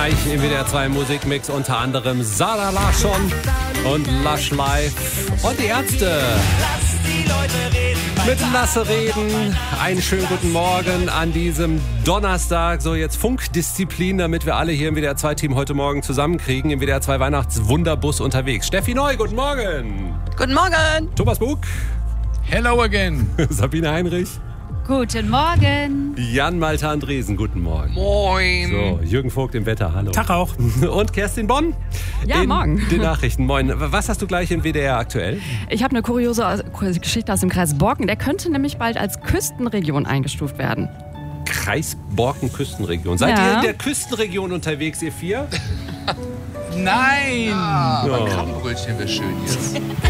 gleich im WDR 2 Musikmix, unter anderem Sarah Larsson und Lush Life und die Ärzte. Mit Lasse reden. Einen schönen guten Morgen an diesem Donnerstag. So, jetzt Funkdisziplin, damit wir alle hier im WDR 2 Team heute Morgen zusammenkriegen. Im WDR 2 Weihnachtswunderbus unterwegs. Steffi Neu, guten Morgen. Guten Morgen. Thomas Bug. Hello again. Sabine Heinrich. Guten Morgen. Jan Malte Andresen, guten Morgen. Moin. So, Jürgen Vogt im Wetter, hallo. Tag auch. Und Kerstin Bonn. Ja, morgen. Den Nachrichten, moin. Was hast du gleich im WDR aktuell? Ich habe eine kuriose Geschichte aus dem Kreis Borken. Der könnte nämlich bald als Küstenregion eingestuft werden. Kreis Borken Küstenregion. Seid ihr in der Küstenregion unterwegs, ihr vier? Nein. Ja. Aber Krabbenbrötchen wäre schön jetzt.